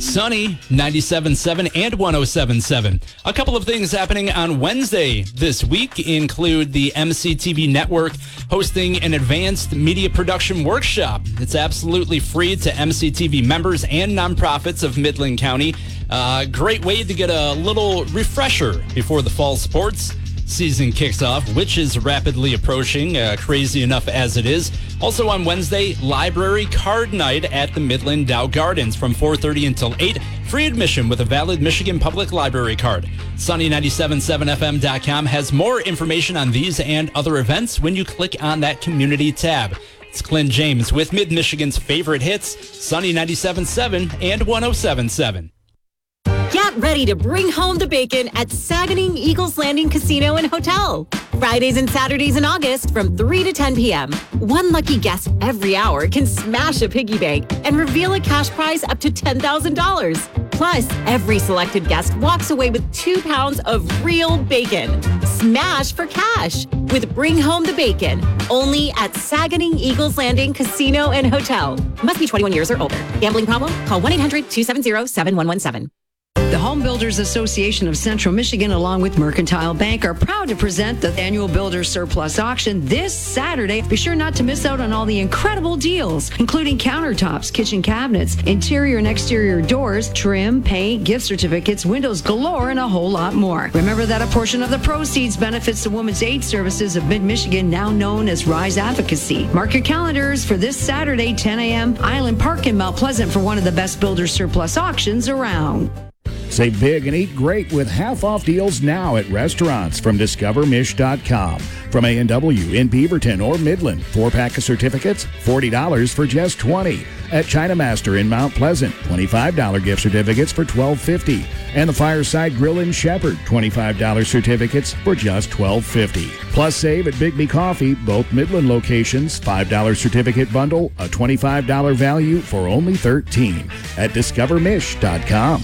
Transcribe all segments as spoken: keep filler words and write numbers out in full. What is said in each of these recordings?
Sunny, ninety-seven point seven and one oh seven point seven. A couple of things happening on Wednesday this week include the M C T V Network hosting an advanced media production workshop. It's absolutely free to M C T V members and nonprofits of Midland County. Uh, great way to get a little refresher before the fall sports season kicks off, which is rapidly approaching, uh, crazy enough as it is. Also on Wednesday, library card night at the Midland Dow Gardens from four thirty until eight. Free admission with a valid Michigan Public Library card. Sunny ninety-seven point seven F M dot com has more information on these and other events when you click on that community tab. It's Clint James with Mid-Michigan's favorite hits, Sunny ninety-seven point seven and one oh seven point seven. Get ready to bring home the bacon at Saganing Eagles Landing Casino and Hotel. Fridays and Saturdays in August from three to ten p.m. One lucky guest every hour can smash a piggy bank and reveal a cash prize up to ten thousand dollars. Plus, every selected guest walks away with two pounds of real bacon. Smash for cash with Bring Home the Bacon. Only at Saganing Eagles Landing Casino and Hotel. Must be twenty-one years or older. Gambling problem? Call one eight hundred two seven zero seven one one seven. The Home Builders Association of Central Michigan, along with Mercantile Bank, are proud to present the annual Builders Surplus Auction this Saturday. Be sure not to miss out on all the incredible deals, including countertops, kitchen cabinets, interior and exterior doors, trim, paint, gift certificates, windows galore, and a whole lot more. Remember that a portion of the proceeds benefits the Women's Aid Services of Mid-Michigan, now known as Rise Advocacy. Mark your calendars for this Saturday, ten a.m., Island Park in Mount Pleasant for one of the best Builders Surplus auctions around. Save big and eat great with half-off deals now at restaurants from discover mish dot com. From A and W in Beaverton or Midland, four-pack of certificates, forty dollars for just twenty dollars. At China Master in Mount Pleasant, twenty-five dollars gift certificates for twelve fifty. And the Fireside Grill in Shepherd, twenty-five dollars certificates for just twelve fifty. Plus save at Bigby Coffee, both Midland locations, five dollars certificate bundle, a twenty-five dollars value for only thirteen dollars at discover mish dot com.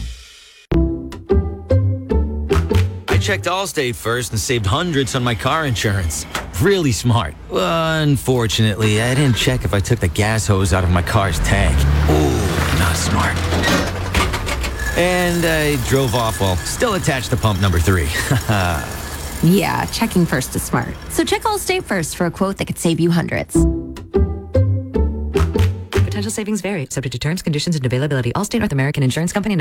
I checked Allstate first and saved hundreds on my car insurance. Really smart. Unfortunately, I didn't check if I took the gas hose out of my car's tank. Ooh, not smart. And I drove off while still attached to pump number three. Yeah, checking first is smart. So check Allstate first for a quote that could save you hundreds. Potential savings vary, subject to terms, conditions, and availability. Allstate North American Insurance Company.